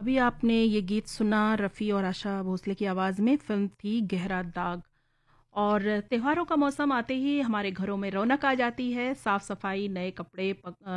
अभी आपने ये गीत सुना रफ़ी और आशा भोसले की आवाज़ में, फ़िल्म थी गहरा दाग। और त्योहारों का मौसम आते ही हमारे घरों में रौनक आ जाती है, साफ-सफाई, नए कपड़े,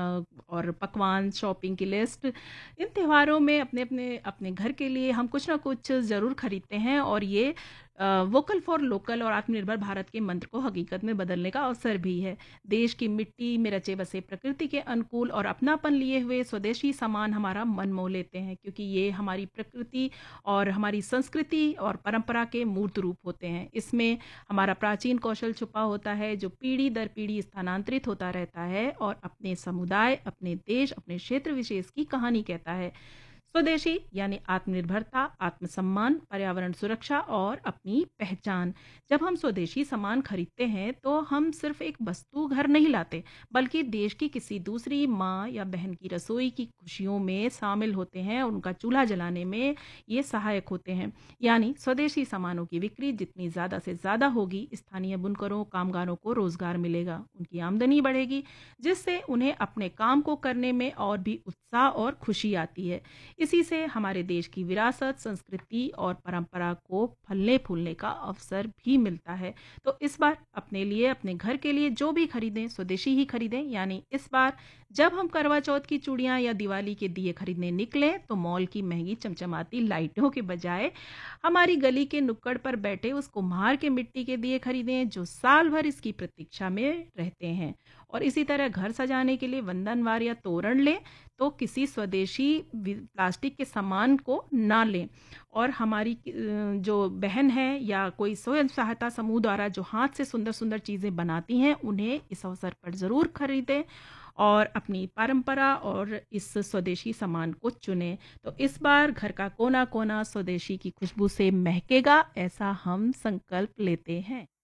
और पकवान, शॉपिंग की लिस्ट। इन त्योहारों में अपने-अपने अपने घर के लिए हम कुछ ना कुछ ज़रूर खरीदते हैं और ये वोकल फॉर लोकल और आत्मनिर्भर भारत के मंत्र को हकीकत में बदलने का अवसर भी है। देश की मिट्टी में रचे बसे प्रकृति के अनुकूल और अपनापन लिए हुए स्वदेशी सामान हमारा मन मोह लेते हैं, क्योंकि ये हमारी प्रकृति और हमारी संस्कृति और परंपरा के मूर्त रूप होते हैं। इसमें हमारा प्राचीन कौशल छुपा होता है, जो पीढ़ी दर पीढ़ी स्थानांतरित होता रहता है और अपने समुदाय, अपने देश, अपने क्षेत्र विशेष की कहानी कहता है। स्वदेशी यानी आत्मनिर्भरता, आत्मसम्मान, पर्यावरण सुरक्षा और अपनी पहचान। जब हम स्वदेशी सामान खरीदते हैं तो हम सिर्फ एक वस्तु घर नहीं लाते, बल्कि देश की किसी दूसरी माँ या बहन की रसोई की खुशियों में शामिल होते हैं और उनका चूल्हा जलाने में ये सहायक होते हैं। यानी स्वदेशी सामानों की बिक्री जितनी ज़्यादा से ज़्यादा होगी, स्थानीय बुनकरों, कामगारों को रोजगार मिलेगा, उनकी आमदनी बढ़ेगी, जिससे उन्हें अपने काम को करने में और भी उत्साह और खुशी आती है। इसी से हमारे देश की विरासत, संस्कृति और परंपरा को फलने-फूलने का अवसर भी मिलता है। तो इस बार अपने लिए, अपने घर के लिए जो भी खरीदें, स्वदेशी ही खरीदें। यानी इस बार जब हम करवा चौथ की चूड़ियाँ या दिवाली के दिए खरीदने निकलें, तो मॉल की महँगी चमचमाती लाइटों के बजाय हमारी गली के नुक्कड़ पर बैठे उस कुम्हार के मिट्टी के दिए खरीदें, जो साल भर इसकी प्रतीक्षा में रहते हैं। और इसी तरह घर सजाने के लिए वंदनवार या तोरण लें, तो किसी स्वदेशी प्लास्टिक के सामान को ना लें। और हमारी जो बहन है या कोई स्वयं सहायता समूह द्वारा जो हाथ से सुंदर सुंदर चीज़ें बनाती हैं, उन्हें इस अवसर पर ज़रूर खरीदें और अपनी परंपरा और इस स्वदेशी सामान को चुनें। तो इस बार घर का कोना कोना स्वदेशी की खुशबू से महकेगा, ऐसा हम संकल्प लेते हैं।